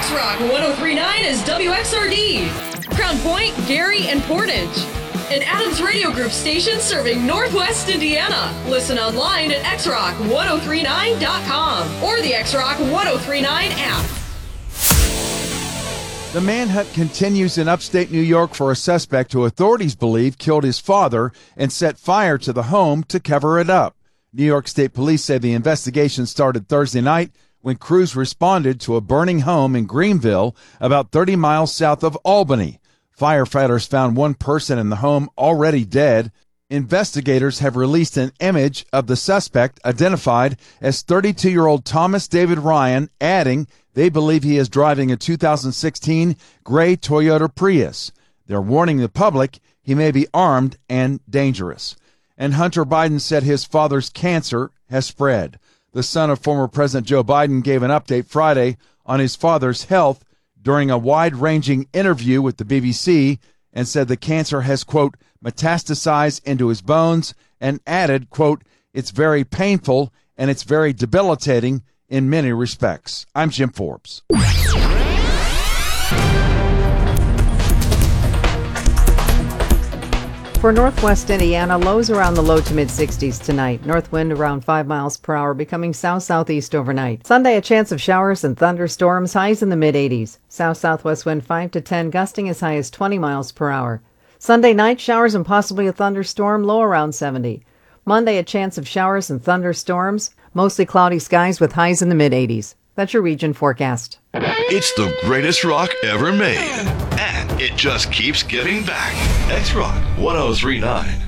X-Rock 1039 is WXRD. Crown Point, Gary, and Portage. An Adams Radio Group station serving Northwest Indiana. Listen online at xrock1039.com or the X-Rock 1039 app. The manhunt continues in upstate New York for a suspect who authorities believe killed his father and set fire to the home to cover it up. New York State Police say the investigation started Thursday night when crews responded to a burning home in Greenville, about 30 miles south of Albany. Firefighters found one person in the home already dead. Investigators have released an image of the suspect identified as 32-year-old Thomas David Ryan, adding they believe he is driving a 2016 gray Toyota Prius. They're warning the public he may be armed and dangerous. And Hunter Biden said his father's cancer has spread. The son of former President Joe Biden gave an update Friday on his father's health during a wide-ranging interview with the BBC and said the cancer has, quote, metastasized into his bones, and added, quote, it's very painful and it's very debilitating in many respects. I'm Jim Forbes. For Northwest Indiana, lows around the low to mid-60s tonight. North wind around 5 miles per hour, becoming south-southeast overnight. Sunday, a chance of showers and thunderstorms, highs in the mid-80s. South-southwest wind 5 to 10, gusting as high as 20 miles per hour. Sunday night, showers and possibly a thunderstorm, low around 70. Monday, a chance of showers and thunderstorms, mostly cloudy skies with highs in the mid-80s. That's your region forecast. It's the greatest rock ever made, and it just keeps giving back. X-Rock 1039.